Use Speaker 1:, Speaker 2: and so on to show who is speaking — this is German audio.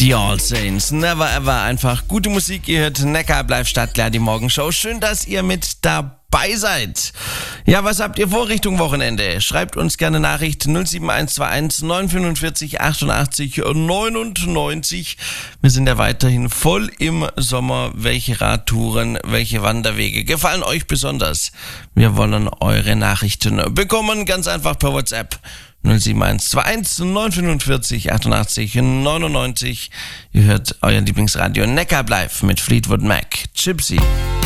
Speaker 1: Die All Saints, never ever, einfach gute Musik. Ihr hört Neckar bleibt Stadtler, die Morgenshow. Schön, dass ihr mit dabei seid. Ja, was habt ihr vor Richtung Wochenende? Schreibt uns gerne Nachricht 07121 945 88 99. Wir sind ja weiterhin voll im Sommer. Welche Radtouren, welche Wanderwege gefallen euch besonders? Wir wollen eure Nachrichten bekommen, ganz einfach per WhatsApp. 07121 945 88 99. Ihr hört euer Lieblingsradio Neckar live mit Fleetwood Mac. Gypsy.